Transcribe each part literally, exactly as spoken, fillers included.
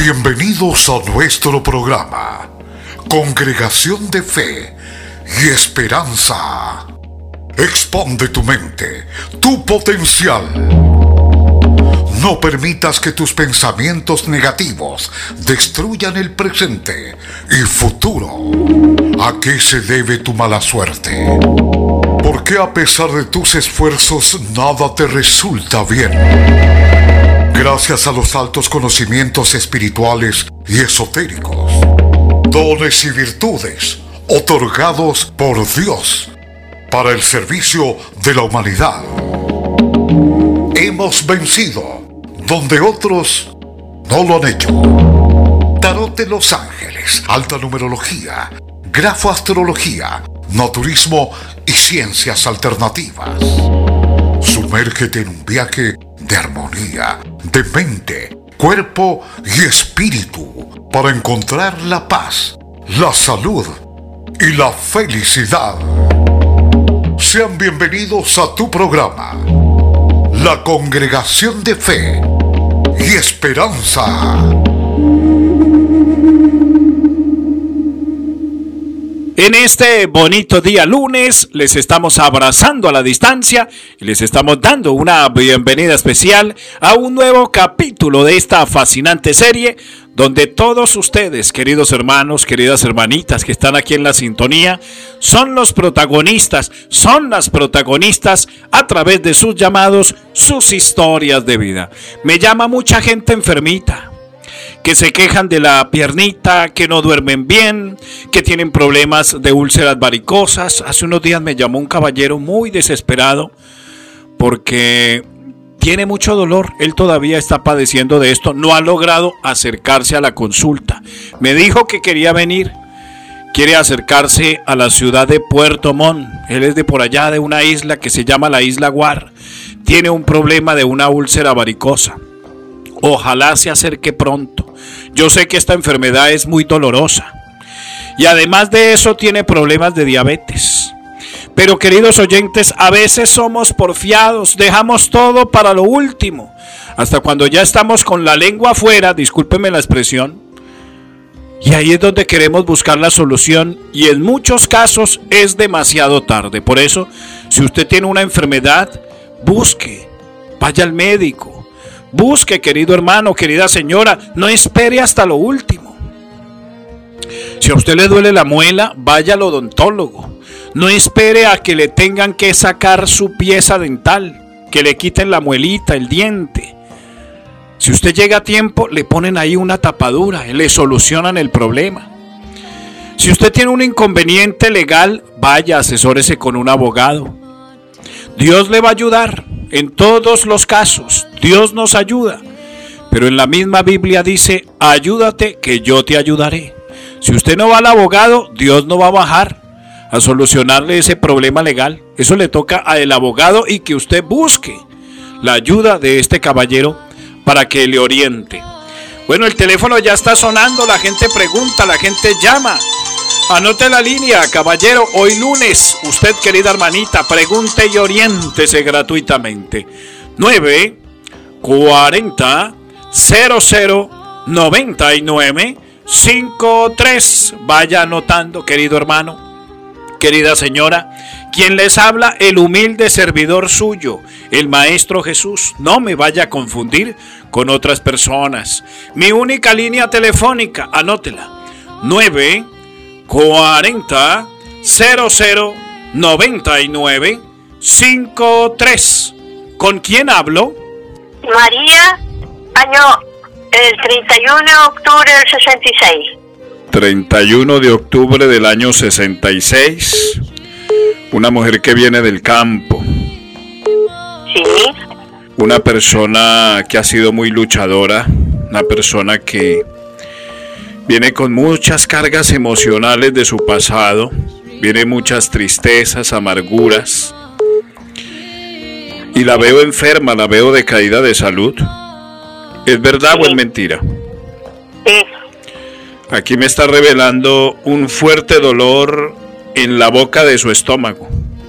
Bienvenidos a nuestro programa, Congregación de Fe y Esperanza. Expande tu mente, tu potencial. No permitas que tus pensamientos negativos destruyan el presente y futuro. ¿A qué se debe tu mala suerte? ¿Por qué a pesar de tus esfuerzos nada te resulta bien? Gracias a los altos conocimientos espirituales y esotéricos, dones y virtudes otorgados por Dios para el servicio de la humanidad, hemos vencido donde otros no lo han hecho. Tarot de los ángeles, alta numerología, grafoastrología, naturismo y ciencias alternativas. Sumérgete en un viaje de armonía, de mente, cuerpo y espíritu para encontrar la paz, la salud y la felicidad. Sean bienvenidos a tu programa, la Congregación de Fe y Esperanza. En este bonito día lunes les estamos abrazando a la distancia y les estamos dando una bienvenida especial a un nuevo capítulo de esta fascinante serie donde todos ustedes, queridos hermanos, queridas hermanitas que están aquí en la sintonía, son los protagonistas, son las protagonistas a través de sus llamados, sus historias de vida. Me llama mucha gente enfermita, que se quejan de la piernita, que no duermen bien, que tienen problemas de úlceras varicosas. Hace unos días me llamó un caballero muy desesperado porque tiene mucho dolor. Él todavía está padeciendo de esto, no ha logrado acercarse a la consulta. Me dijo que quería venir, quiere acercarse a la ciudad de Puerto Montt. Él es de por allá, de una isla que se llama la Isla Guar. Tiene un problema de una úlcera varicosa. Ojalá se acerque pronto. Yo sé que esta enfermedad es muy dolorosa y además de eso tiene problemas de diabetes. Pero queridos oyentes, a veces somos porfiados, dejamos todo para lo último, hasta cuando ya estamos con la lengua afuera, discúlpeme la expresión, y ahí es donde queremos buscar la solución y en muchos casos es demasiado tarde. Por eso, si usted tiene una enfermedad, busque, vaya al médico. Busque, querido hermano, querida señora, no espere hasta lo último. Si a usted le duele la muela, vaya al odontólogo. No espere a que le tengan que sacar su pieza dental, que le quiten la muelita, el diente. Si usted llega a tiempo, le ponen ahí una tapadura, le solucionan el problema. Si usted tiene un inconveniente legal, vaya, asesórese con un abogado. Dios le va a ayudar. En todos los casos, Dios nos ayuda. Pero en la misma Biblia dice, ayúdate que yo te ayudaré. Si usted no va al abogado, Dios no va a bajar a solucionarle ese problema legal. Eso le toca al abogado y que usted busque la ayuda de este caballero para que le oriente. Bueno, el teléfono ya está sonando, la gente pregunta, la gente llama. Anote la línea, caballero, hoy lunes, usted querida hermanita, pregunte y oriéntese gratuitamente. nueve cuarenta cero cero noventa y nueve cincuenta y tres. Vaya anotando, querido hermano, querida señora, quien les habla, el humilde servidor suyo, el Maestro Jesús. No me vaya a confundir con otras personas. Mi única línea telefónica, anótela, nueve cuarenta cero cero noventa y nueve cincuenta y tres. ¿Con quién hablo? María, año el treinta y uno de octubre del sesenta y seis. treinta y uno de octubre del año sesenta y seis. Una mujer que viene del campo. Sí. Una persona que ha sido muy luchadora. Una persona que viene con muchas cargas emocionales de su pasado, viene muchas tristezas, amarguras, y la veo enferma, la veo decaída de salud. ¿Es verdad sí. o es mentira? Sí. Aquí me está revelando un fuerte dolor en la boca de su estómago.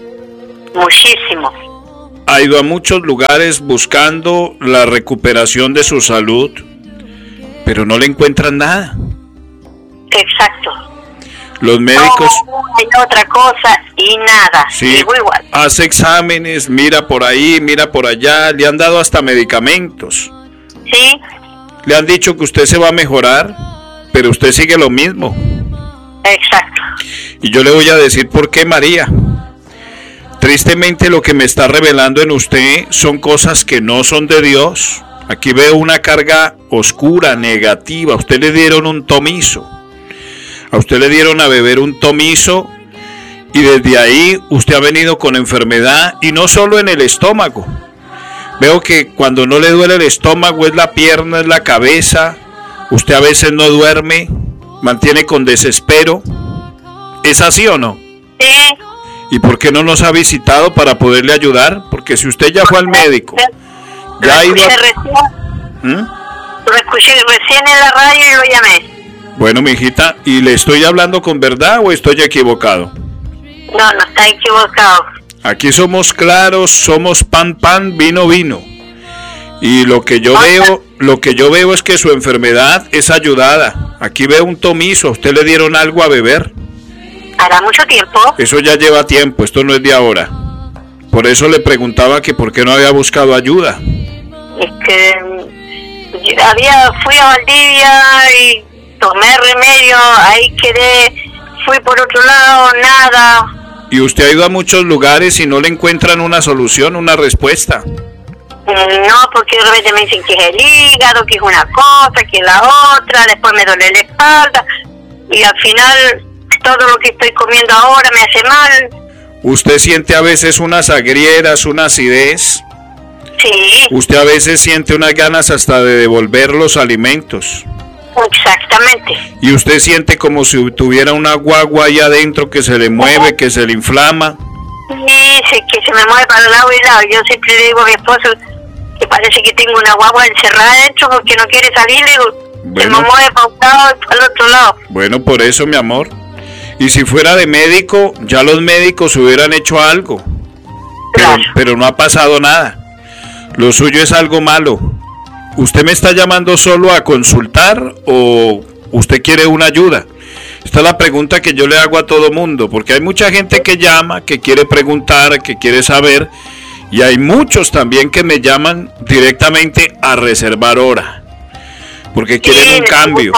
Muchísimo. Ha ido a muchos lugares buscando la recuperación de su salud, pero no le encuentran nada. Exacto. Los médicos... No, hay otra cosa y nada. Sí, Sigo igual. hace exámenes, mira por ahí, mira por allá, le han dado hasta medicamentos. Sí. Le han dicho que usted se va a mejorar, pero usted sigue lo mismo. Exacto. Y yo le voy a decir por qué, María. Tristemente lo que me está revelando en usted son cosas que no son de Dios. Aquí veo una carga oscura, negativa. A usted le dieron un tomizo. A usted le dieron a beber un tomizo y desde ahí usted ha venido con enfermedad y no solo en el estómago. Veo que cuando no le duele el estómago es la pierna, es la cabeza. Usted a veces no duerme, mantiene con desespero. ¿Es así o no? Sí. ¿Y por qué no nos ha visitado para poderle ayudar? Porque si usted ya fue al médico, ya ha ido a... ¿Mm? Lo escuché recién en la radio y lo llamé. Bueno, mijita, ¿y le estoy hablando con verdad o estoy equivocado? No, no está equivocado. Aquí somos claros, somos pan, pan, vino, vino. Y lo que yo veo, lo que yo veo es que su enfermedad es ayudada. Aquí veo un tomizo, ¿a usted le dieron algo a beber? Hará mucho tiempo. Eso ya lleva tiempo, esto no es de ahora. Por eso le preguntaba que por qué no había buscado ayuda. Es que había, fui a Valdivia y tomé remedio, ahí quedé, fui por otro lado, nada. ¿Y usted ha ido a muchos lugares y no le encuentran una solución, una respuesta? No, porque de repente me dicen que es el hígado, que es una cosa, que es la otra, después me duele la espalda, y al final todo lo que estoy comiendo ahora me hace mal. ¿Usted siente a veces unas agrieras, una acidez? Sí. ¿Usted a veces siente unas ganas hasta de devolver los alimentos? Exactamente. ¿Y usted siente como si tuviera una guagua ahí adentro que se le mueve, que se le inflama? Sí, sí, que se me mueve para el lado y lado. Yo siempre le digo a mi esposo que parece que tengo una guagua encerrada adentro porque no quiere salir, le digo, bueno, se me mueve para un lado y para el otro lado. Bueno, por eso, mi amor. Y si fuera de médico, ya los médicos hubieran hecho algo. Pero, claro. pero no ha pasado nada. Lo suyo es algo malo. ¿Usted me está llamando solo a consultar o usted quiere una ayuda? Esta es la pregunta que yo le hago a todo mundo, porque hay mucha gente que llama, que quiere preguntar, que quiere saber, y hay muchos también que me llaman directamente a reservar hora, porque quieren sí, un cambio.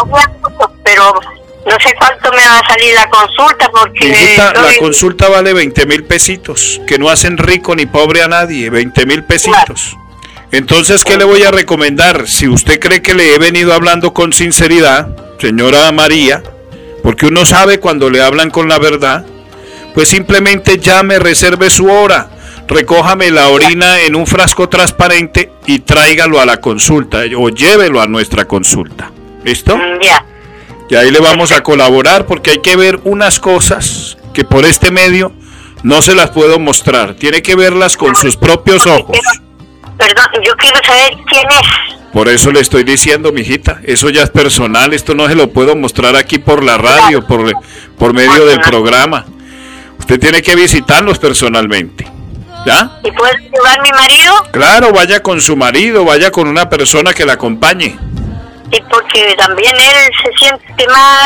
Pero no sé cuánto me va a salir la consulta, porque... Hijita, la consulta vale veinte mil pesitos, que no hacen rico ni pobre a nadie, veinte mil pesitos. Claro. Entonces, ¿qué le voy a recomendar? Si usted cree que le he venido hablando con sinceridad, señora María, porque uno sabe cuando le hablan con la verdad, pues simplemente llame, reserve su hora, recójame la orina en un frasco transparente y tráigalo a la consulta, o llévelo a nuestra consulta. ¿Listo? Ya. Y ahí le vamos a colaborar, porque hay que ver unas cosas que por este medio no se las puedo mostrar. Tiene que verlas con sus propios ojos. Perdón, yo quiero saber quién es. Por eso le estoy diciendo, mijita, eso ya es personal, esto no se lo puedo mostrar aquí por la radio, por, por medio del programa. Usted tiene que visitarlos personalmente, ¿ya? ¿Y puede llevar mi marido? Claro, vaya con su marido, vaya con una persona que la acompañe. Sí, porque también él se siente mal,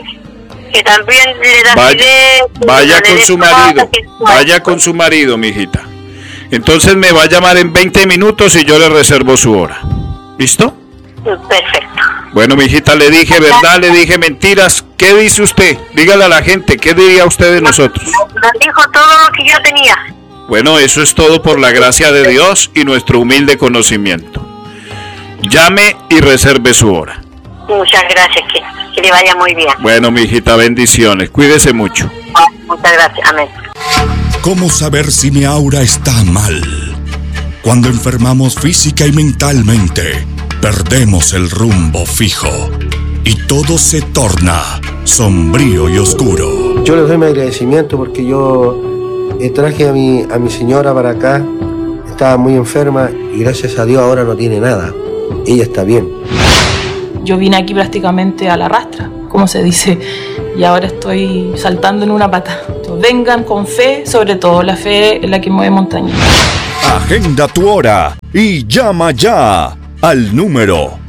y que también le da vaya, acidez, vaya con su marido, vaya con su marido, mijita. Entonces me va a llamar en veinte minutos y yo le reservo su hora. ¿Listo? Perfecto. Bueno, mijita, le dije verdad, le dije mentiras. ¿Qué dice usted? Dígale a la gente, ¿qué diría usted de nosotros? Me dijo todo lo que yo tenía. Bueno, eso es todo por la gracia de Dios y nuestro humilde conocimiento. Llame y reserve su hora. Muchas gracias, que, que le vaya muy bien. Bueno, mijita, bendiciones. Cuídese mucho. Muchas gracias, amén. ¿Cómo saber si mi aura está mal? Cuando enfermamos física y mentalmente, perdemos el rumbo fijo y todo se torna sombrío y oscuro. Yo les doy mi agradecimiento porque yo eh, traje a mi, a mi señora para acá, estaba muy enferma y gracias a Dios ahora no tiene nada, ella está bien. Yo vine aquí prácticamente a la rastra, como se dice, y ahora estoy saltando en una pata. Entonces, vengan con fe, sobre todo la fe es la que mueve montañas. Agenda tu hora y llama ya al número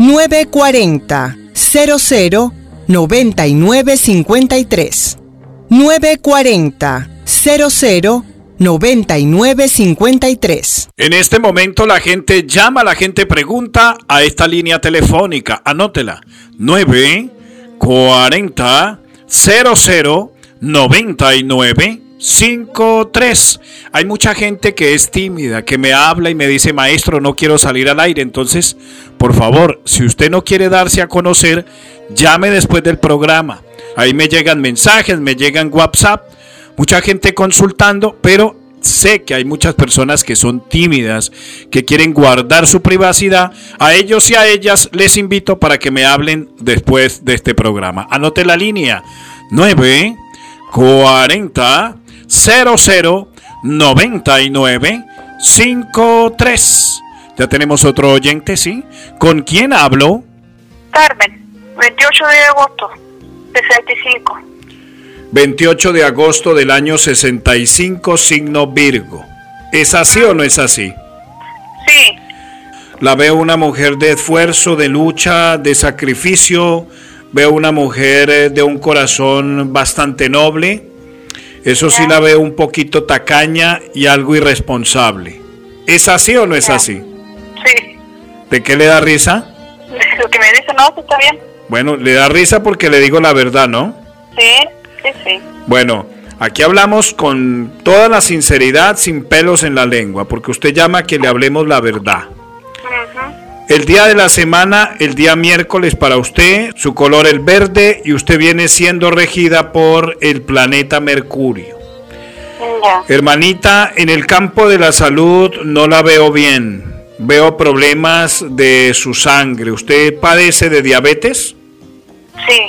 nueve cuatro cero, cero cero, nueve nueve cinco tres. nueve cuatro cero, cero cero, nueve nueve cinco tres. En este momento la gente llama, la gente pregunta a esta línea telefónica. Anótela. nueve cuatro cero, cero cero, nueve nueve cinco tres. Hay mucha gente que es tímida, que me habla y me dice, maestro, no quiero salir al aire. Entonces, por favor, si usted no quiere darse a conocer, llame después del programa. Ahí me llegan mensajes, me llegan WhatsApp, mucha gente consultando, pero sé que hay muchas personas que son tímidas, que quieren guardar su privacidad. A ellos y a ellas les invito para que me hablen después de este programa. Anote la línea nueve cuatro cero, cero cero, nueve nueve cinco tres. Ya tenemos otro oyente, ¿sí? ¿Con quién hablo? Carmen, veintiocho de agosto, sesenta y cinco. veintiocho de agosto del año sesenta y cinco, signo Virgo. ¿Es así o no es así? Sí. La veo una mujer de esfuerzo, de lucha, de sacrificio. Veo una mujer de un corazón bastante noble. Eso sí, la veo un poquito tacaña y algo irresponsable. ¿Es así o no es así? Sí. ¿De qué le da risa? Lo que me dice, no, está bien. Bueno, le da risa porque le digo la verdad, ¿no? Sí, sí, sí. Bueno, aquí hablamos con toda la sinceridad, sin pelos en la lengua, porque usted llama a que le hablemos la verdad. Uh-huh. El día de la semana, el día miércoles para usted, su color el verde y usted viene siendo regida por el planeta Mercurio. Ya. Hermanita, en el campo de la salud no la veo bien. Veo problemas de su sangre. ¿Usted padece de diabetes? Sí.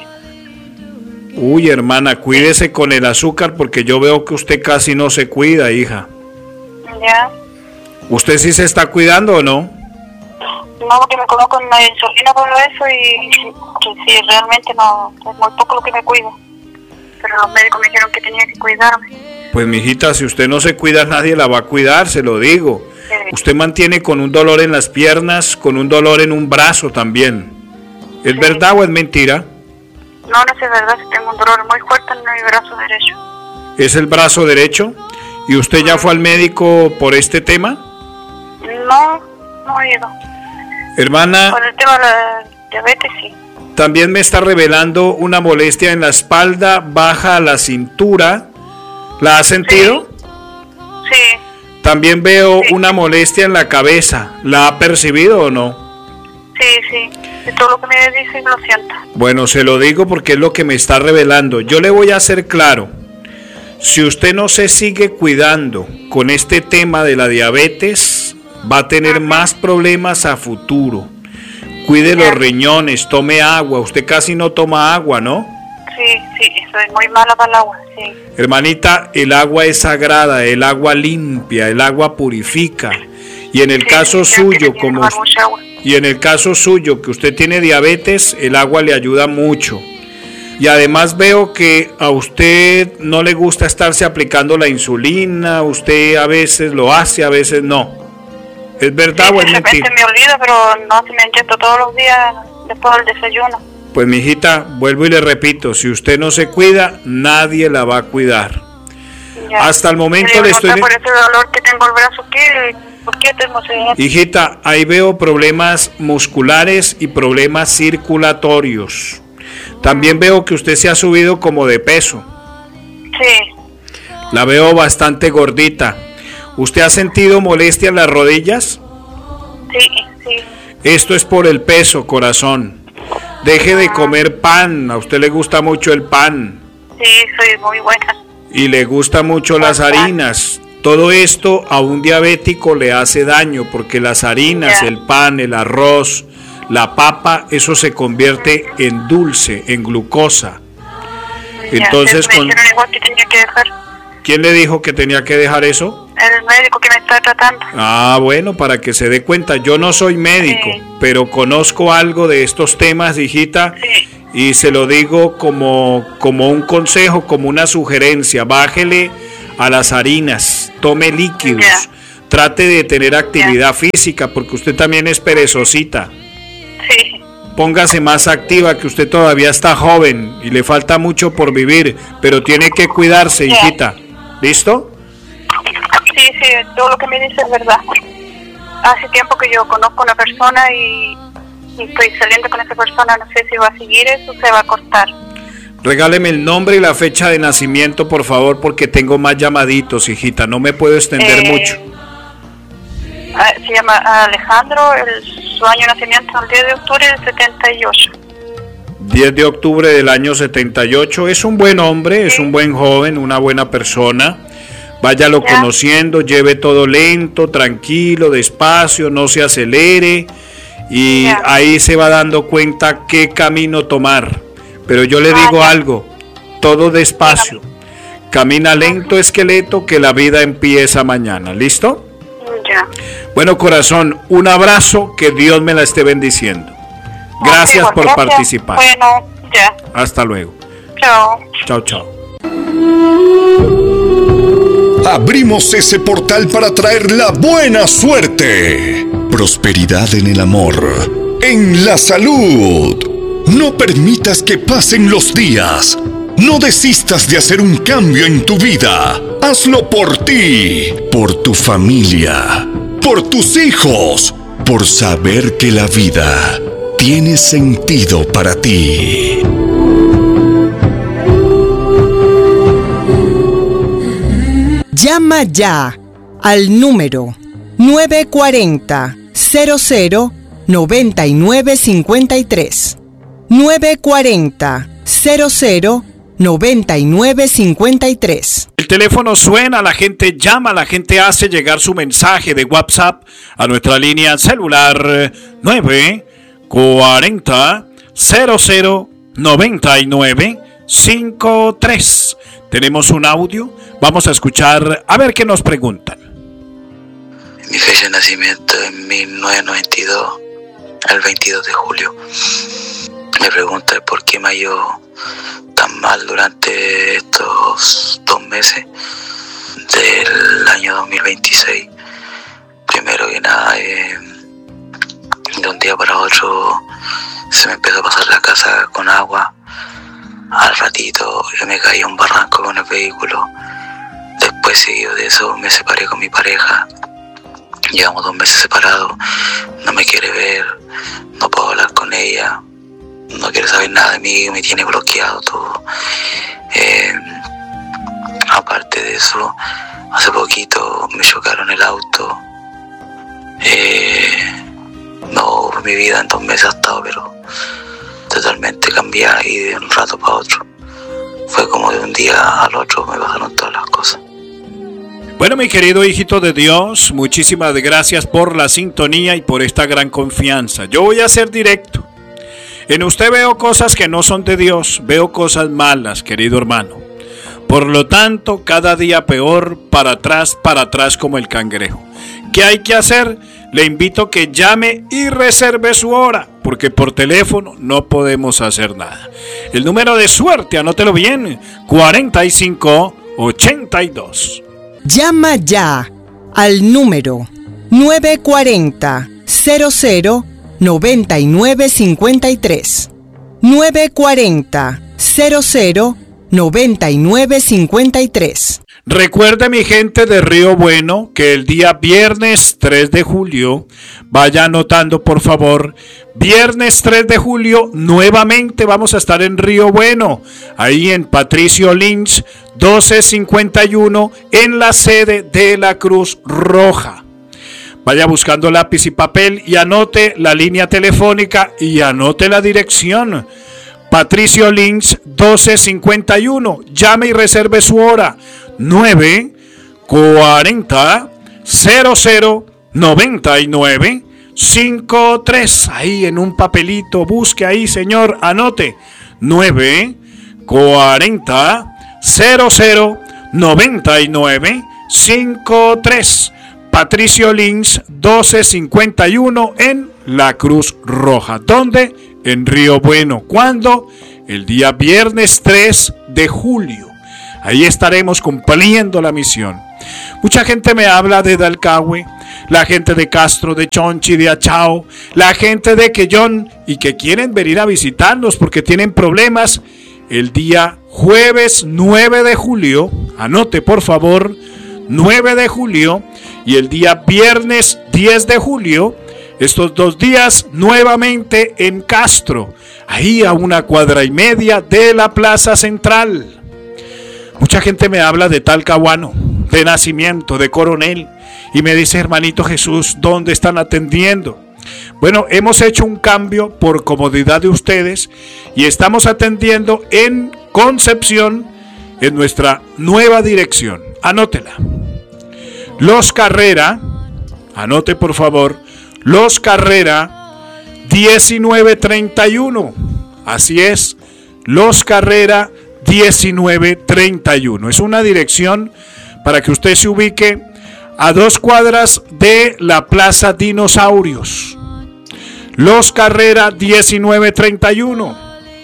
Uy, hermana, cuídese con el azúcar porque yo veo que usted casi no se cuida, hija. Ya. ¿Usted sí se está cuidando o no? No, porque me coloco en la insulina por eso y que sí, realmente no, es muy poco lo que me cuido. Pero los médicos me dijeron que tenía que cuidarme. Pues mijita, si usted no se cuida, nadie la va a cuidar, se lo digo. Sí. Usted mantiene con un dolor en las piernas, con un dolor en un brazo también. ¿Es Sí. verdad o es mentira? No, no es verdad, si tengo un dolor muy fuerte en mi brazo derecho. ¿Es el brazo derecho? ¿Y usted ya fue al médico por este tema? No, no he ido. Hermana, Por el tema de la diabetes, sí. también me está revelando una molestia en la espalda, baja a la cintura. ¿La ha sentido? Sí, También veo Sí. una molestia en la cabeza. ¿La ha percibido o no? sí, sí. De todo lo que me dicen lo siento. Bueno, se lo digo porque es lo que me está revelando. Yo le voy a hacer claro. Si usted no se sigue cuidando con este tema de la diabetes, va a tener más problemas a futuro. Cuide los riñones, tome agua. Usted casi no toma agua, ¿no? Sí, sí, soy muy mala para el agua, sí. Hermanita, el agua es sagrada, el agua limpia, el agua purifica. Y en el Sí, caso sí, creo que suyo, tenía que como tomar mucha agua. y en el caso suyo que usted tiene diabetes, el agua le ayuda mucho. Y además veo que a usted no le gusta estarse aplicando la insulina, usted a veces lo hace, a veces no. ¿Es verdad Sí, o es de repente mentira? me olvido, pero no, si me inyecto todos los días después del desayuno. Pues mijita, vuelvo y le repito, si usted no se cuida, nadie la va a cuidar. Ya. Hasta el momento Quería le estoy... preguntar por ese dolor que tengo el brazo, ¿qué? ¿Por qué tengo ese? Hijita, ahí veo problemas musculares y problemas circulatorios. También veo que usted se ha subido como de peso. Sí, La veo bastante gordita. ¿Usted ha sentido molestia en las rodillas? sí, sí. Esto es por el peso, corazón. Deje de comer pan. A usted le gusta mucho el pan. Sí, soy muy buena. Y le gusta mucho las harinas. Todo esto a un diabético le hace daño porque las harinas, Ya. el pan, el arroz, la papa, eso se convierte en dulce, en glucosa. Entonces, ya, me con... dijeron igual que tenía que dejar. ¿Quién le dijo que tenía que dejar eso? El médico que me está tratando. Ah, bueno, para que se dé cuenta, yo no soy médico, Sí. pero conozco algo de estos temas, hijita, Sí. y se lo digo como, como un consejo, como una sugerencia. Bájele a las harinas, tome líquidos, Ya. trate de tener actividad física, porque usted también es perezosita. Sí. Póngase más activa, que usted todavía está joven y le falta mucho por vivir, pero tiene que cuidarse, Ya. hijita. ¿Listo? Sí, sí, todo lo que me dice es verdad. Hace tiempo que yo conozco a una persona y, y estoy saliendo con esa persona, no sé si va a seguir eso o se va a cortar. Regáleme el nombre y la fecha de nacimiento, por favor, porque tengo más llamaditos, hijita. No me puedo extender Eh, mucho. ah, Se llama Alejandro, el, su año de nacimiento es el diez de octubre del setenta y ocho. diez de octubre del año setenta y ocho. Es un buen hombre, es un buen joven, una buena persona. Váyalo Ya. conociendo, lleve todo lento, tranquilo, despacio, no se acelere. Y Ya. ahí se va dando cuenta qué camino tomar. Pero yo le Ah, digo ya. algo, todo despacio. Camina lento, esqueleto, que la vida empieza mañana. ¿Listo? Ya. Bueno, corazón, un abrazo, que Dios me la esté bendiciendo. Gracias Ok, por gracias. participar. Bueno, ya. Hasta luego. Chao. Chao, chao. Abrimos ese portal para traer la buena suerte, prosperidad en el amor, en la salud. No permitas que pasen los días. No desistas de hacer un cambio en tu vida. Hazlo por ti, por tu familia, por tus hijos, por saber que la vida tiene sentido para ti. Llama ya al número nueve cuatro cero, cero cero, nueve nueve cinco tres. nueve cuatro cero, cero cero, nueve nueve cinco tres. El teléfono suena, la gente llama, la gente hace llegar su mensaje de WhatsApp a nuestra línea celular nueve cuatro cero, cero cero, nueve nueve cinco tres. Tenemos un audio, vamos a escuchar a ver qué nos preguntan. Mi fecha de nacimiento es mil novecientos noventa y dos, el veintidós de julio. Me pregunta por qué me ha ido tan mal durante estos dos meses del año dos mil veintiséis. Primero que nada, eh, de un día para otro se me empezó a pasar la casa con agua. Al ratito yo me caí a un barranco con el vehículo. Después, seguido de eso, me separé con mi pareja. Llevamos dos meses separados. No me quiere ver, no puedo hablar con ella, no quiere saber nada de mí, me tiene bloqueado todo. Eh, aparte de eso, hace poquito me chocaron el auto. Eh, no, mi vida en dos meses ha estado, pero totalmente cambiada, y de un rato para otro. Fue como de un día al otro me pasaron todas las cosas. Bueno, mi querido hijito de Dios, muchísimas gracias por la sintonía y por esta gran confianza. Yo voy a ser directo. En usted veo cosas que no son de Dios, veo cosas malas, querido hermano. Por lo tanto, cada día peor, para atrás, para atrás como el cangrejo. ¿Qué hay que hacer? Le invito a que llame y reserve su hora, porque por teléfono no podemos hacer nada. El número de suerte, anótelo bien, cuarenta y cinco ochenta y dos. Llama ya al número nueve cuatro cero, cero cero, nueve nueve cinco tres. nueve cuatro cero, cero cero, nueve nueve cinco tres. Recuerde, mi gente de Río Bueno, que el día viernes tres de julio, vaya anotando por favor, viernes tres de julio, nuevamente vamos a estar en Río Bueno, ahí en Patricio Lynch, doce cincuenta y uno, en la sede de la Cruz Roja. Vaya buscando lápiz y papel y anote la línea telefónica y anote la dirección. Patricio Lynch, doce cincuenta y uno. Llame y reserve su hora. nueve cuarenta, cero cero, noventa y nueve cincuenta y tres. Ahí en un papelito, busque ahí, señor, anote. nueve cuarenta, cero cero, noventa y nueve cincuenta y tres. Patricio Lynch, doce cincuenta y uno, en la Cruz Roja. ¿Dónde? En Río Bueno. ¿Cuándo? El día viernes tres de julio. Ahí estaremos cumpliendo la misión. Mucha gente me habla de Dalcahue. la gente de Castro, de Chonchi, de Achao, la gente de Quellón y que quieren venir a visitarnos porque tienen problemas, el día jueves nueve de julio, anote por favor, nueve de julio, y el día viernes diez de julio, estos dos días nuevamente en Castro, ahí a una cuadra y media de la Plaza Central. Mucha gente me habla de Talcahuano, de Nacimiento, de Coronel, y me dice, hermanito Jesús, ¿dónde están atendiendo? Bueno, hemos hecho un cambio por comodidad de ustedes y estamos atendiendo en Concepción, en nuestra nueva dirección. Anótela. Los Carrera, anote por favor, Los Carrera diecinueve treinta y uno. Así es, Los Carrera diecinueve treinta y uno. Es una dirección para que usted se ubique a dos cuadras de la Plaza Dinosaurios. Los Carrera diecinueve treinta y uno.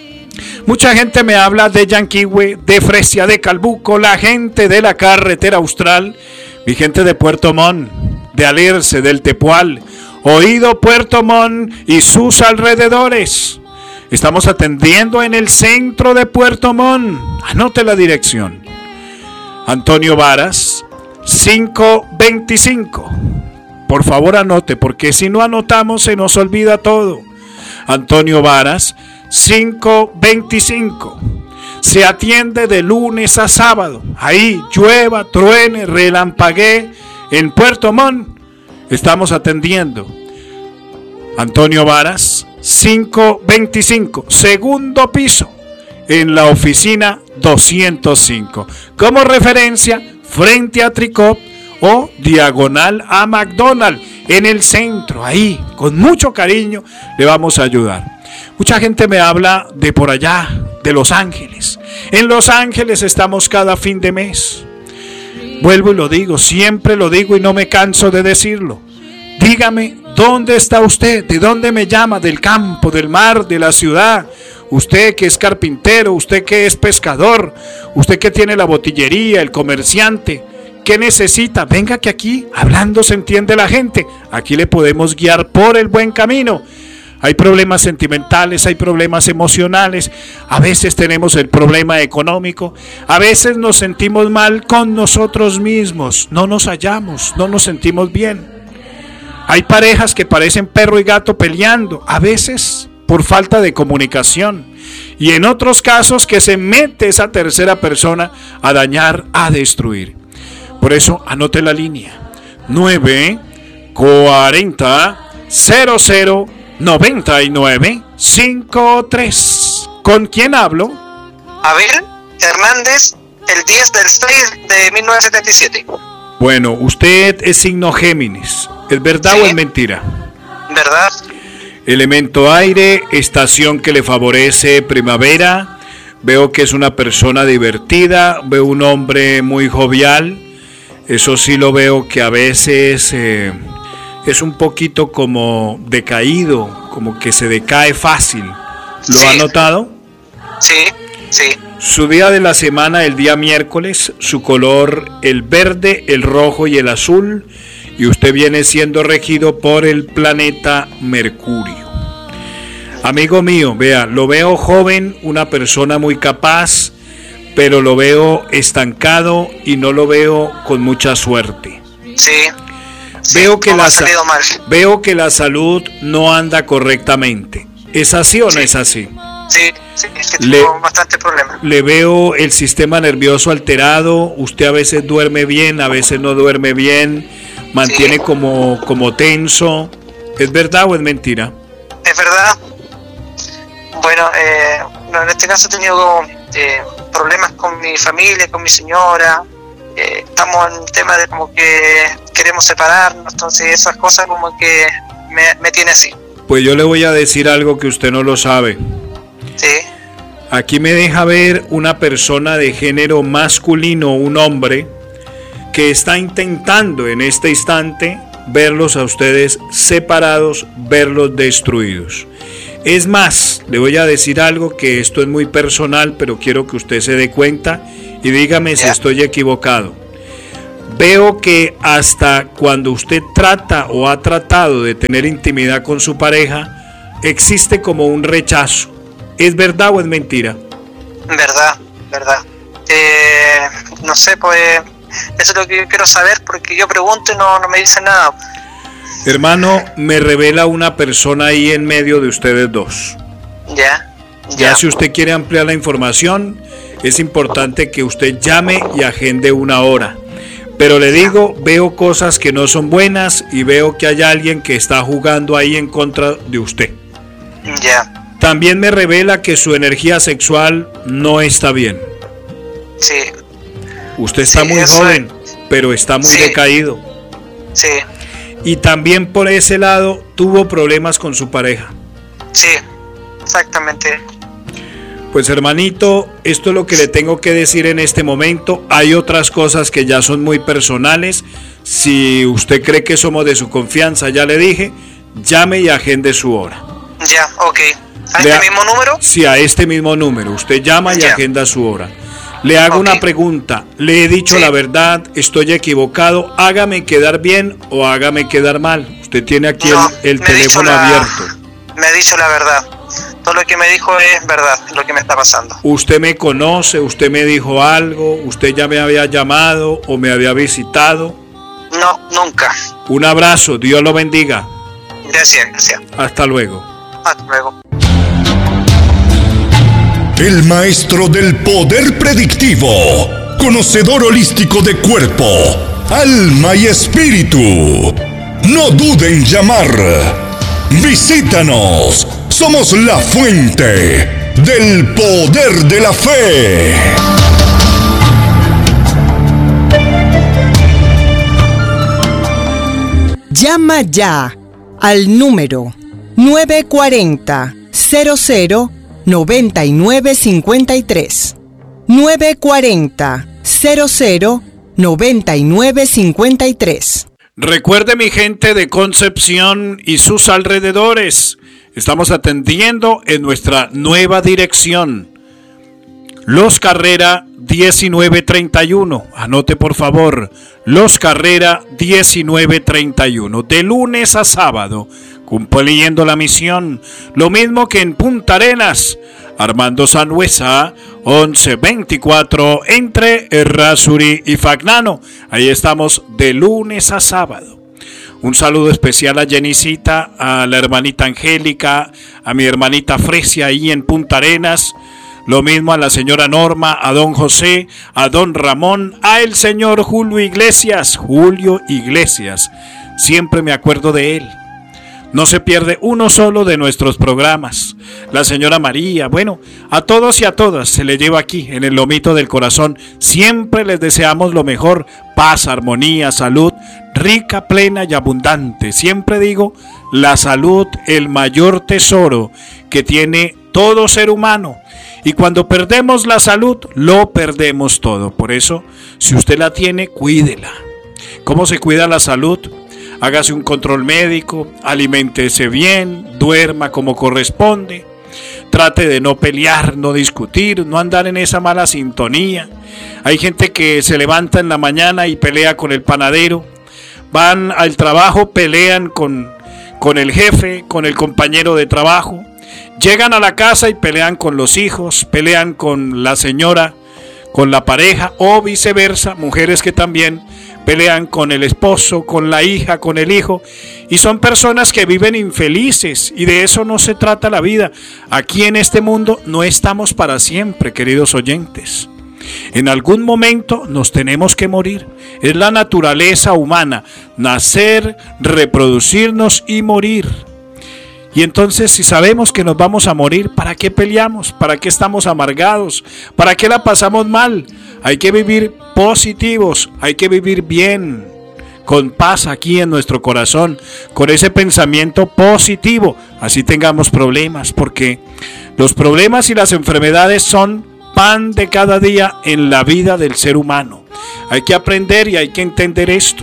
Mucha gente me habla de Yanquihue, de Fresia, de Calbuco, la gente de la carretera austral, mi gente de Puerto Montt, de Alerce, del Tepual, Oído Puerto Montt y sus alrededores. Estamos atendiendo en el centro de Puerto Montt. Anote la dirección. Antonio Varas, quinientos veinticinco. Por favor anote, porque si no anotamos se nos olvida todo. Antonio Varas, quinientos veinticinco. Se atiende de lunes a sábado. Ahí llueva, truene, relampaguee. En Puerto Montt estamos atendiendo. Antonio Varas, quinientos veinticinco, segundo piso, en la oficina doscientos cinco. Como referencia, frente a Tricop o diagonal a McDonald's, en el centro, ahí, con mucho cariño, le vamos a ayudar. Mucha gente me habla de por allá, de Los Ángeles. En Los Ángeles estamos cada fin de mes. Vuelvo y lo digo, siempre lo digo y no me canso de decirlo. Dígame, ¿dónde está usted? ¿De dónde me llama? ¿Del campo, del mar, de la ciudad? Usted que es carpintero, usted que es pescador, usted que tiene la botillería, el comerciante, ¿qué necesita? Venga que aquí, hablando se entiende la gente. Aquí le podemos guiar por el buen camino. Hay problemas sentimentales, hay problemas emocionales, a veces tenemos el problema económico, a veces nos sentimos mal con nosotros mismos, no nos hallamos, no nos sentimos bien. Hay parejas que parecen perro y gato peleando, a veces por falta de comunicación, y en otros casos que se mete esa tercera persona a dañar, a destruir. Por eso anote la línea nueve cuarenta cero cero noventa y nueve cincuenta y tres. ¿Con quién hablo? Abel Hernández, el diez del seis de mil novecientos setenta y siete. Bueno, usted es signo Géminis, ¿es verdad sí. o es mentira? ¿Verdad? Elemento aire, estación que le favorece primavera. Veo que es una persona divertida, veo un hombre muy jovial. Eso sí lo veo que a veces eh, es un poquito como decaído, como que se decae fácil. ¿Lo sí. ha notado? Sí, sí. Su día de la semana, el día miércoles, su color el verde, el rojo y el azul, y usted viene siendo regido por el planeta Mercurio. Amigo mío, vea, lo veo joven, una persona muy capaz, pero lo veo estancado y no lo veo con mucha suerte. Sí. Veo, sí, que no la, mal. veo que la salud no anda correctamente. ¿Es así o no sí. es así? Sí, sí, es que le, tengo bastante problema. Le veo el sistema nervioso alterado, usted a veces duerme bien, a veces no duerme bien, mantiene sí. como, como tenso. ¿Es verdad o es mentira? Es verdad. Bueno, eh, no, en este caso he tenido eh, problemas con mi familia, con mi señora. Eh, estamos en un tema de como que queremos separarnos, entonces esas cosas como que me, me tiene así. Pues yo le voy a decir algo que usted no lo sabe. Sí. Aquí me deja ver una persona de género masculino, un hombre, que está intentando en este instante verlos a ustedes separados, verlos destruidos. Es más, le voy a decir algo que esto es muy personal, pero quiero que usted se dé cuenta y dígame yeah. si estoy equivocado. veo que hasta cuando usted trata o ha tratado de tener intimidad con su pareja, existe como un rechazo. ¿Es verdad o es mentira? Verdad, verdad. Eh, no sé, pues eso es lo que yo quiero saber, porque yo pregunto y no, no me dicen nada. Hermano, me revela una persona ahí en medio de ustedes dos. Ya, ya. Ya si usted quiere ampliar la información, es importante que usted llame y agende una hora. Pero le digo, veo cosas que no son buenas y veo que hay alguien que está jugando ahí en contra de usted. Ya. También me revela que su energía sexual no está bien. Sí. Usted está Sí, muy eso joven, pero está muy Sí. decaído. Sí, Y también por ese lado tuvo problemas con su pareja. sí, exactamente. Pues hermanito, esto es lo que le tengo que decir en este momento. Hay otras cosas que ya son muy personales. Si usted cree que somos de su confianza, ya le dije, llame y agende su hora. Ya, ok. ¿A Vea- este mismo número? Sí, a este mismo número. Usted llama y Ya. agenda su hora. Le hago Ok. una pregunta. Le he dicho Sí. la verdad, estoy equivocado. Hágame quedar bien o hágame quedar mal. Usted tiene aquí No, el, el me ha dicho teléfono la- abierto. Me ha dicho la verdad. Todo lo que me dijo es verdad, lo que me está pasando. Usted me conoce, usted me dijo algo, usted ya me había llamado o me había visitado. No, nunca. Un abrazo, Dios lo bendiga. Gracias, gracias. Hasta luego. Hasta luego. El maestro del poder predictivo, conocedor holístico de cuerpo, alma y espíritu. No dude en llamar. Visítanos. Somos la fuente del poder de la fe. Llama ya al número nueve cuatro cero cero cero nueve nueve cinco tres. nueve cuatro cero cero cero nueve nueve cinco tres. Recuerde, mi gente de Concepción y sus alrededores, estamos atendiendo en nuestra nueva dirección. Los Carrera diecinueve treinta y uno. Anote por favor, Los Carrera diecinueve treinta y uno. De lunes a sábado, cumpliendo la misión. Lo mismo que en Punta Arenas, Armando Sanhueza, once veinticuatro, entre Errázuri y Fagnano. Ahí estamos de lunes a sábado. Un saludo especial a Jenicita, a la hermanita Angélica, a mi hermanita Fresia ahí en Punta Arenas. Lo mismo a la señora Norma, a don José, a don Ramón, a el señor Julio Iglesias, Julio Iglesias. Siempre me acuerdo de él. No se pierde uno solo de nuestros programas. La señora María, bueno, a todos y a todas se le lleva aquí en el lomito del corazón. Siempre les deseamos lo mejor, paz, armonía, salud, rica, plena y abundante. Siempre digo, la salud, el mayor tesoro que tiene todo ser humano. Y cuando perdemos la salud, lo perdemos todo. Por eso, si usted la tiene, cuídela. ¿Cómo se cuida la salud? Hágase un control médico, aliméntese bien, duerma como corresponde, trate de no pelear, no discutir, no andar en esa mala sintonía. Hay gente que se levanta en la mañana y pelea con el panadero, van al trabajo, pelean con, con el jefe, con el compañero de trabajo, llegan a la casa y pelean con los hijos, pelean con la señora, con la pareja o viceversa, mujeres que también pelean con el esposo, con la hija, con el hijo, y son personas que viven infelices, y de eso no se trata la vida. Aquí en este mundo no estamos para siempre, queridos oyentes. En algún momento nos tenemos que morir. Es la naturaleza humana, nacer, reproducirnos y morir. Y entonces, si sabemos que nos vamos a morir, ¿para qué peleamos? ¿Para qué estamos amargados? ¿Para qué la pasamos mal? Hay que vivir positivos, hay que vivir bien, con paz aquí en nuestro corazón, con ese pensamiento positivo. Así tengamos problemas, porque los problemas y las enfermedades son pan de cada día en la vida del ser humano. Hay que aprender y hay que entender esto.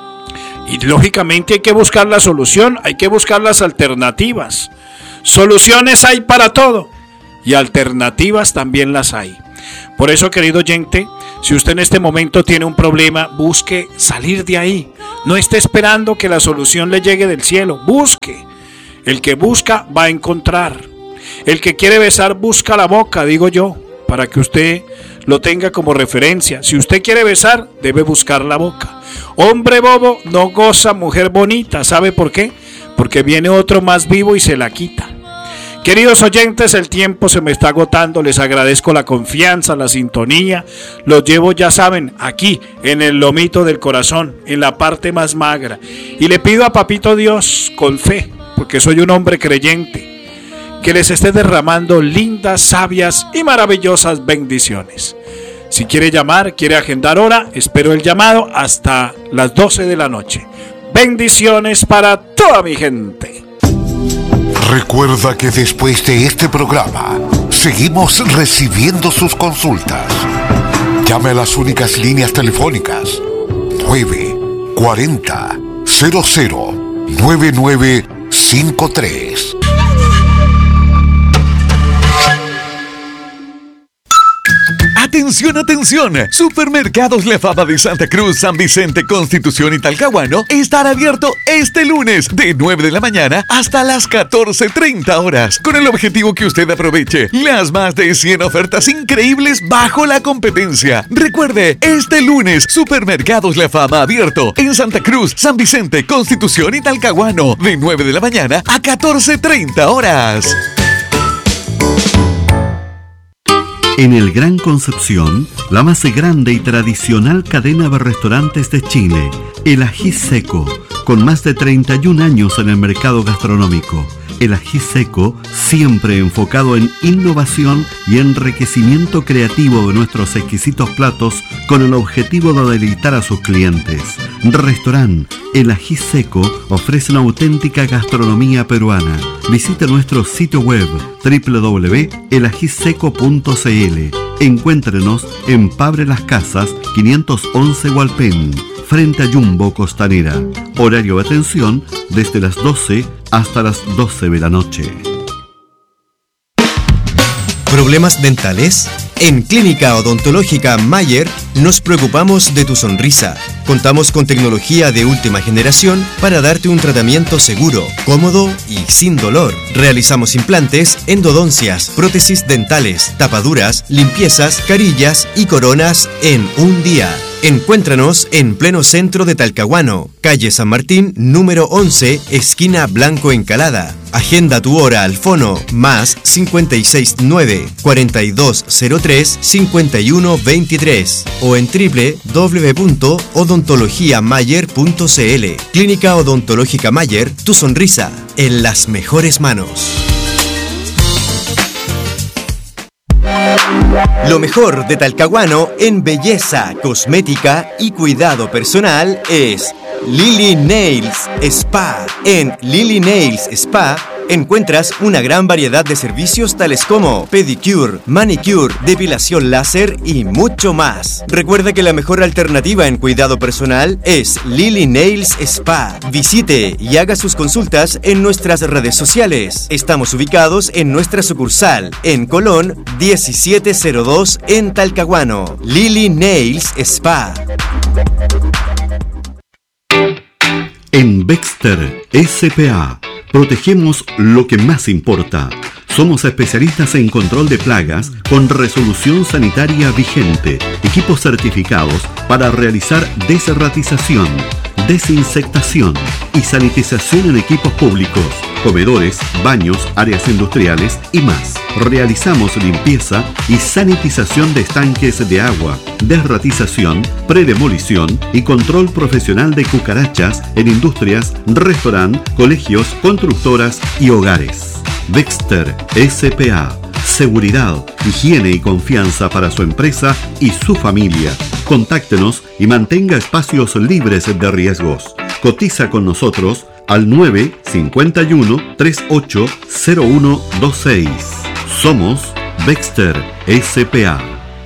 Y lógicamente hay que buscar la solución, hay que buscar las alternativas. Soluciones hay para todo y alternativas también las hay. Por eso, querido oyente, Si usted en este momento tiene un problema, busque salir de ahí. No esté esperando que la solución le llegue del cielo. Busque. El que busca va a encontrar. El que quiere besar busca la boca, digo yo, para que usted lo tenga como referencia. Si usted quiere besar, debe buscar la boca. Hombre bobo no goza mujer bonita. ¿Sabe por qué? Porque viene otro más vivo y se la quita. Queridos oyentes, el tiempo se me está agotando. Les agradezco la confianza, la sintonía. Los llevo, ya saben, aquí, en el lomito del corazón, en la parte más magra. Y le pido a Papito Dios, con fe, porque soy un hombre creyente, que les esté derramando lindas, sabias y maravillosas bendiciones. Si quiere llamar, quiere agendar hora, espero el llamado hasta las doce de la noche. Bendiciones para toda mi gente. Recuerda que después de este programa seguimos recibiendo sus consultas. Llame a las únicas líneas telefónicas nueve cuarenta cero cero nueve nueve cinco tres. Atención, atención. Supermercados La Fama de Santa Cruz, San Vicente, Constitución y Talcahuano estará abierto este lunes de nueve de la mañana hasta las catorce treinta horas, con el objetivo que usted aproveche las más de cien ofertas increíbles bajo la competencia. Recuerde, este lunes Supermercados La Fama abierto en Santa Cruz, San Vicente, Constitución y Talcahuano de nueve de la mañana a catorce treinta horas. En el Gran Concepción, la más grande y tradicional cadena de restaurantes de Chile, El Ají Seco, con más de treinta y un años en el mercado gastronómico. El Ají Seco, siempre enfocado en innovación y enriquecimiento creativo de nuestros exquisitos platos con el objetivo de deleitar a sus clientes. Restaurant El Ají Seco ofrece una auténtica gastronomía peruana. Visite nuestro sitio web doble u doble u doble u punto el ají seco punto c l. Encuéntrenos en Pabre Las Casas, quinientos once Hualpén, frente a Jumbo Costanera. Horario de atención desde las doce hasta las doce de la noche. ¿Problemas dentales? En Clínica Odontológica Mayer nos preocupamos de tu sonrisa. Contamos con tecnología de última generación para darte un tratamiento seguro, cómodo y sin dolor. Realizamos implantes, endodoncias, prótesis dentales, tapaduras, limpiezas, carillas y coronas en un día. Encuéntranos en pleno centro de Talcahuano, calle San Martín, número once, esquina Blanco Encalada. Agenda tu hora al fono más cincuenta y seis nueve, cuarenta y dos cero tres, cincuenta y uno veintitrés o en doble u doble u doble u punto odontología mayer punto c l. Clínica Odontológica Mayer, tu sonrisa en las mejores manos. Lo mejor de Talcahuano en belleza, cosmética y cuidado personal es Lily Nails Spa. En Lily Nails Spa encuentras una gran variedad de servicios tales como pedicure, manicure, depilación láser y mucho más. Recuerda que la mejor alternativa en cuidado personal es Lily Nails Spa. Visite y haga sus consultas en nuestras redes sociales. Estamos ubicados en nuestra sucursal en Colón diecisiete cero dos en Talcahuano. Lily Nails Spa. En Baxter S P A protegemos lo que más importa. Somos especialistas en control de plagas con resolución sanitaria vigente, equipos certificados para realizar desratización, desinsectación y sanitización en equipos públicos, comedores, baños, áreas industriales y más. Realizamos limpieza y sanitización de estanques de agua, desratización, predemolición y control profesional de cucarachas en industrias, restaurantes, colegios, constructoras y hogares. Baxter S P A. Seguridad, higiene y confianza para su empresa y su familia. Contáctenos y mantenga espacios libres de riesgos. Cotiza con nosotros al nueve cinco uno, tres ocho cero uno dos seis. Somos Baxter S P A.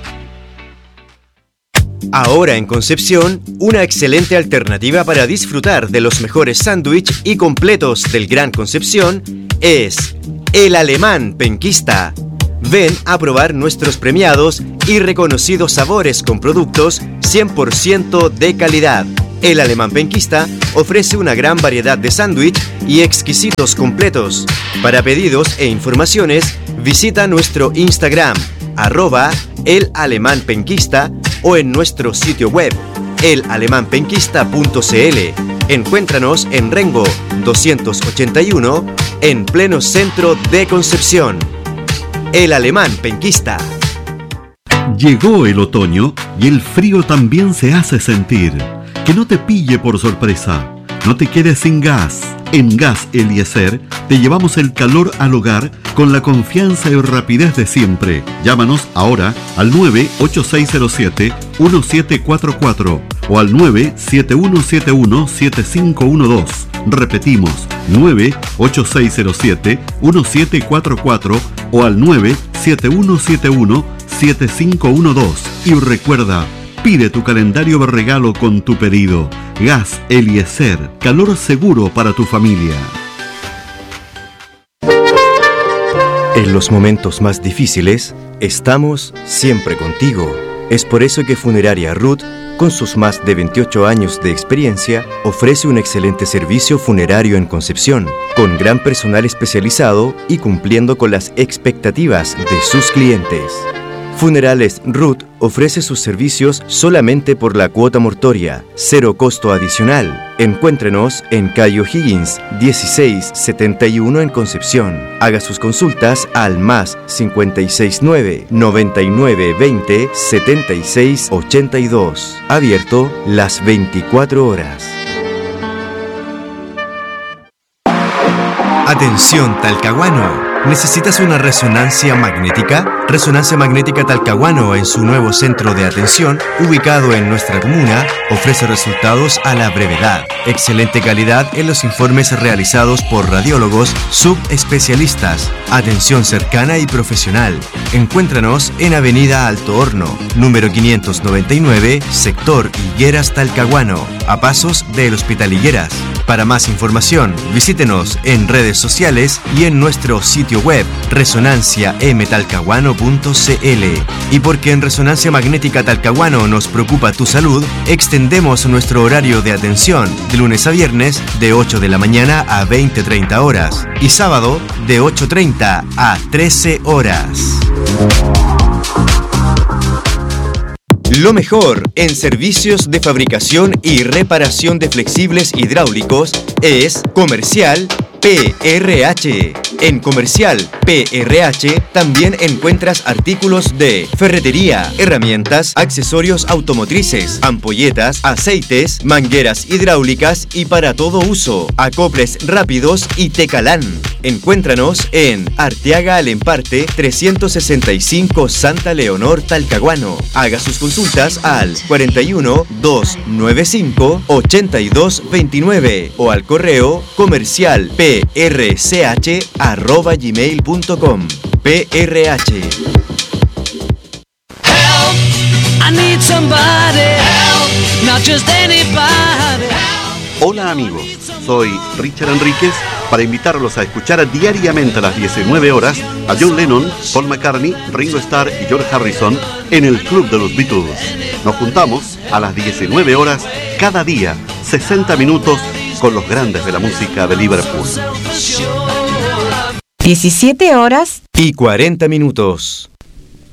Ahora en Concepción, una excelente alternativa para disfrutar de los mejores sándwiches y completos del Gran Concepción es El Alemán Penquista. Ven a probar nuestros premiados y reconocidos sabores con productos cien por ciento de calidad. El Alemán Penquista ofrece una gran variedad de sándwich y exquisitos completos. Para pedidos e informaciones, visita nuestro Instagram, arroba el alemán penquista, o en nuestro sitio web, el alemán penquista punto c l. Encuéntranos en Rengo doscientos ochenta y uno, en pleno centro de Concepción. El Alemán Penquista. Llegó el otoño y el frío también se hace sentir. Que no te pille por sorpresa. No te quedes sin gas. En Gas Eliezer te llevamos el calor al hogar con la confianza y rapidez de siempre. Llámanos ahora al nueve ocho seis cero siete uno siete cuatro cuatro o al nueve siete uno siete uno siete cinco uno dos. Repetimos, nueve ocho seis cero siete uno siete cuatro cuatro o al nueve siete uno siete uno siete cinco uno dos. Y recuerda, pide tu calendario de regalo con tu pedido. Gas Eliezer, calor seguro para tu familia. En los momentos más difíciles, estamos siempre contigo. Es por eso que Funeraria Ruth, con sus más de veintiocho años de experiencia, ofrece un excelente servicio funerario en Concepción, con gran personal especializado y cumpliendo con las expectativas de sus clientes. Funerales Ruth ofrece sus servicios solamente por la cuota mortoria, cero costo adicional. Encuéntrenos en calle O'Higgins dieciséis setenta y uno en Concepción. Haga sus consultas al más cincuenta y seis nueve, noventa y nueve veinte, setenta y seis ochenta y dos. Abierto las veinticuatro horas. Atención Talcahuano. ¿Necesitas una resonancia magnética? Resonancia Magnética Talcahuano, en su nuevo centro de atención, ubicado en nuestra comuna, ofrece resultados a la brevedad. Excelente calidad en los informes realizados por radiólogos subespecialistas. Atención cercana y profesional. Encuéntranos en Avenida Alto Horno, número quinientos noventa y nueve, sector Higueras Talcahuano, a pasos del Hospital Higueras. Para más información, visítenos en redes sociales y en nuestro sitio web resonancia m talcahuano punto c l. Y porque en Resonancia Magnética Talcahuano nos preocupa tu salud, extendemos nuestro horario de atención de lunes a viernes de ocho de la mañana a veinte treinta horas y sábado de ocho treinta a trece horas. Lo mejor en servicios de fabricación y reparación de flexibles hidráulicos es Comercial P R H. En Comercial P R H también encuentras artículos de ferretería, herramientas, accesorios automotrices, ampolletas, aceites, mangueras hidráulicas y para todo uso, acoples rápidos y Tecalán. Encuéntranos en Arteaga Alemparte trescientos sesenta y cinco Santa Leonor Talcahuano. Haga sus consultas al cuarenta y uno, doscientos noventa y cinco, ochenta y dos veintinueve o al correo comercial prch arroba gmail punto com. P R H. Help, I need somebody help, not just anybody. Hola amigos, soy Richard Enríquez para invitarlos a escuchar diariamente a las diecinueve horas a John Lennon, Paul McCartney, Ringo Starr y George Harrison en el Club de los Beatles. Nos juntamos a las diecinueve horas cada día, sesenta minutos con los grandes de la música de Liverpool. diecisiete horas y cuarenta minutos.